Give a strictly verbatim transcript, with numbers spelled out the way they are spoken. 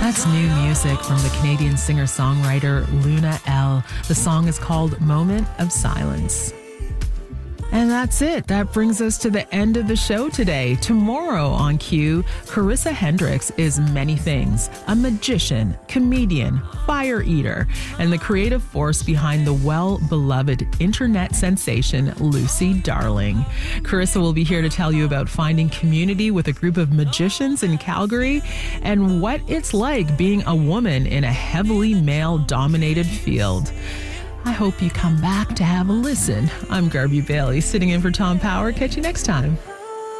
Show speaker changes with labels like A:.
A: That's new music from the Canadian singer-songwriter Luna Elle. The song is called Moment of Silence. And that's it. That brings us to the end of the show today. Tomorrow on Q, Carissa Hendricks is many things: a magician, comedian, fire eater, and the creative force behind the well-beloved internet sensation Lucy Darling. Carissa will be here to tell you about finding community with a group of magicians in Calgary and what it's like being a woman in a heavily male-dominated field. I hope you come back to have a listen. I'm Garby Bailey, sitting in for Tom Power. Catch you next time.